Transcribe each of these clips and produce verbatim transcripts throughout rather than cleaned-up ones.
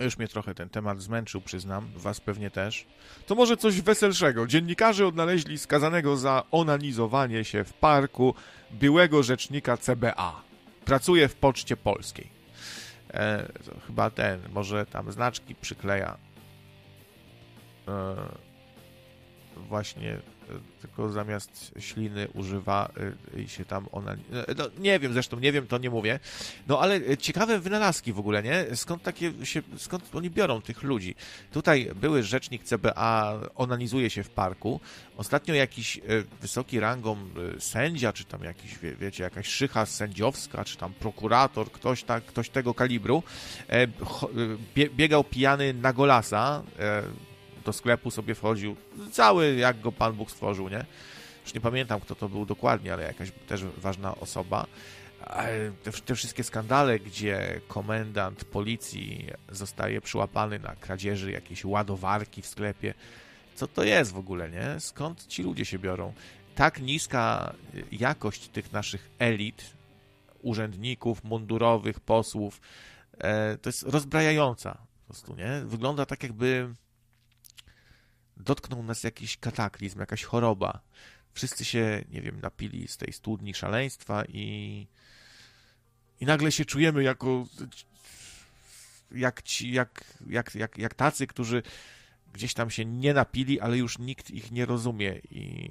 Już mnie trochę ten temat zmęczył, przyznam, was pewnie też. To może coś weselszego. Dziennikarze odnaleźli skazanego za onanizowanie się w parku byłego rzecznika C B A. Pracuje w Poczcie Polskiej. E, to chyba ten, może tam znaczki przykleja. E, właśnie, tylko zamiast śliny używa i się tam ona... No, nie wiem, zresztą nie wiem, to nie mówię. No ale ciekawe wynalazki w ogóle, nie? Skąd takie się, skąd oni biorą tych ludzi? Tutaj były rzecznik C B A onanizuje się w parku. Ostatnio jakiś wysoki rangą sędzia, czy tam jakiś, wie, wiecie, jakaś szycha sędziowska, czy tam prokurator, ktoś, tak, ktoś tego kalibru, biegał pijany na golasa, do sklepu sobie wchodził, cały jak go Pan Bóg stworzył, nie? Już nie pamiętam, kto to był dokładnie, ale jakaś też ważna osoba. Te, te wszystkie skandale, gdzie komendant policji zostaje przyłapany na kradzieży jakiejś ładowarki w sklepie. Co to jest w ogóle, nie? Skąd ci ludzie się biorą? Tak niska jakość tych naszych elit, urzędników, mundurowych, posłów, to jest rozbrajająca po prostu, nie? Wygląda tak, jakby dotknął nas jakiś kataklizm, jakaś choroba. Wszyscy się, nie wiem, napili z tej studni szaleństwa i, i nagle się czujemy jako jak, ci, jak, jak, jak, jak tacy, którzy gdzieś tam się nie napili, ale już nikt ich nie rozumie i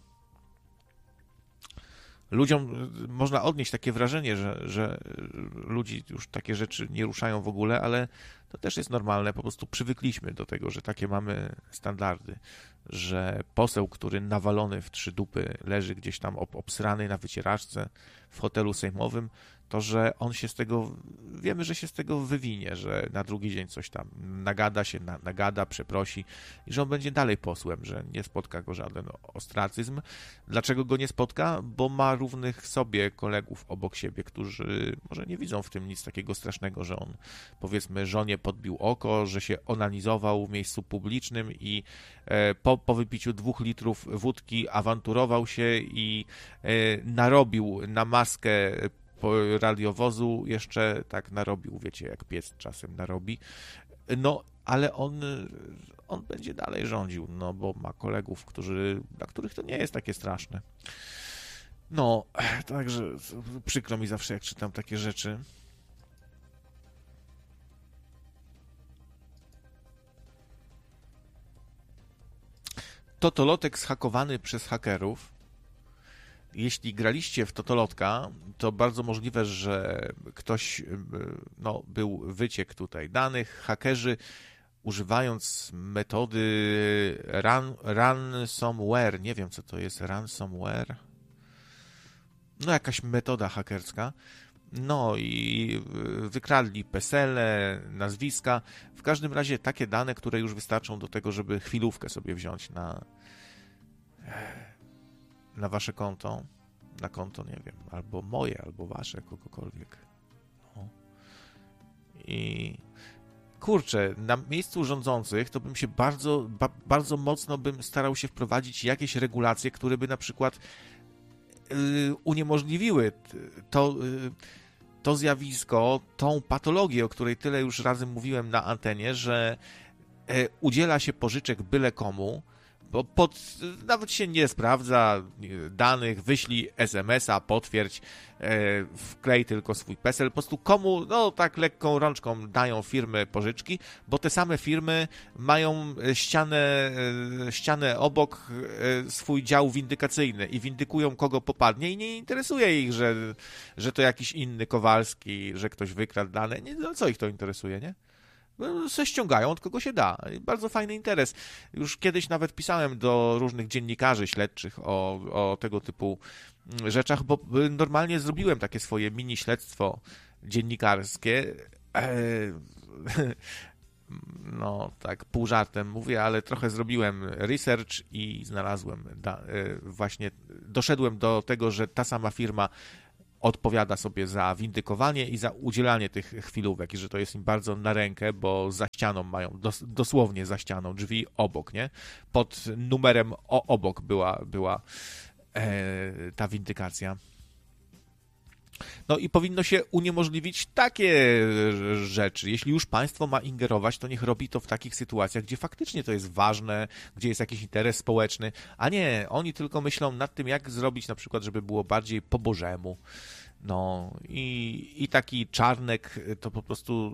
ludziom można odnieść takie wrażenie, że, że ludzi już takie rzeczy nie ruszają w ogóle, ale to też jest normalne, po prostu przywykliśmy do tego, że takie mamy standardy, że poseł, który nawalony w trzy dupy leży gdzieś tam obsrany na wycieraczce w hotelu sejmowym, to że on się z tego, wiemy, że się z tego wywinie, że na drugi dzień coś tam nagada się, na, nagada, przeprosi i że on będzie dalej posłem, że nie spotka go żaden ostracyzm. Dlaczego go nie spotka? Bo ma równych sobie kolegów obok siebie, którzy może nie widzą w tym nic takiego strasznego, że on, powiedzmy, żonie podbił oko, że się onanizował w miejscu publicznym i po, po wypiciu dwóch litrów wódki awanturował się i narobił na maskę radiowozu, jeszcze tak narobił, wiecie, jak pies czasem narobi. No, ale on, on będzie dalej rządził, no, bo ma kolegów, którzy, dla których to nie jest takie straszne. No, także przykro mi zawsze, jak czytam takie rzeczy. Totolotek zhakowany przez hakerów. Jeśli graliście w Totolotka, to bardzo możliwe, że ktoś, no, był wyciek tutaj danych. Hakerzy, używając metody run, ransomware, nie wiem, co to jest ransomware, no jakaś metoda hakerska, no i wykradli pesele, nazwiska, w każdym razie takie dane, które już wystarczą do tego, żeby chwilówkę sobie wziąć na na wasze konto, na konto, nie wiem, albo moje, albo wasze, kogokolwiek. No. I kurczę, na miejscu rządzących to bym się bardzo, ba, bardzo mocno bym starał się wprowadzić jakieś regulacje, które by na przykład yy, uniemożliwiły to, yy, to zjawisko, tą patologię, o której tyle już razy mówiłem na antenie, że yy, udziela się pożyczek byle komu, bo pod, nawet się nie sprawdza danych, wyślij es em es a, potwierdź, e, wklej tylko swój PESEL, po prostu komu, no tak lekką rączką dają firmy pożyczki, bo te same firmy mają ścianę, e, ścianę obok e, swój dział windykacyjny i windykują, kogo popadnie i nie interesuje ich, że, że to jakiś inny Kowalski, że ktoś wykradł dane, nie, no co ich to interesuje, nie? Se ściągają od kogo się da. Bardzo fajny interes. Już kiedyś nawet pisałem do różnych dziennikarzy śledczych o, o tego typu rzeczach, bo normalnie zrobiłem takie swoje mini śledztwo dziennikarskie. No tak, pół żartem mówię, ale trochę zrobiłem research i znalazłem da, właśnie, doszedłem do tego, że ta sama firma odpowiada sobie za windykowanie i za udzielanie tych chwilówek i że to jest im bardzo na rękę, bo za ścianą mają, dos, dosłownie za ścianą, drzwi obok, nie? Pod numerem o, obok była, była e, ta windykacja. No i powinno się uniemożliwić takie rzeczy. Jeśli już państwo ma ingerować, to niech robi to w takich sytuacjach, gdzie faktycznie to jest ważne, gdzie jest jakiś interes społeczny, a nie, oni tylko myślą nad tym, jak zrobić na przykład, żeby było bardziej po bożemu. No i, i taki Czarnek to po prostu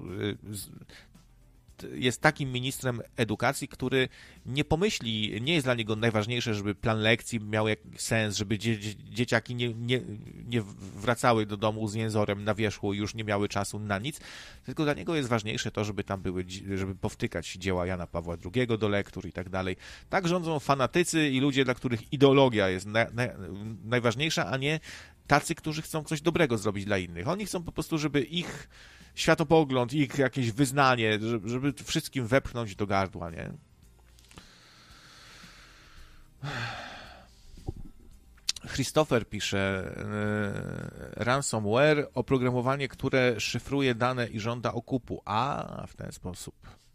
jest takim ministrem edukacji, który nie pomyśli, nie jest dla niego najważniejsze, żeby plan lekcji miał jakiś sens, żeby dzie, dzieciaki nie, nie, nie wracały do domu z jęzorem na wierzchu i już nie miały czasu na nic, tylko dla niego jest ważniejsze to, żeby tam były, żeby powtykać dzieła Jana Pawła drugiego do lektur i tak dalej. Tak rządzą fanatycy i ludzie, dla których ideologia jest na, na, najważniejsza, a nie tacy, którzy chcą coś dobrego zrobić dla innych. Oni chcą po prostu, żeby ich światopogląd, ich jakieś wyznanie, żeby wszystkim wepchnąć do gardła, nie? Christopher pisze, ransomware, oprogramowanie, które szyfruje dane i żąda okupu. A, w ten sposób.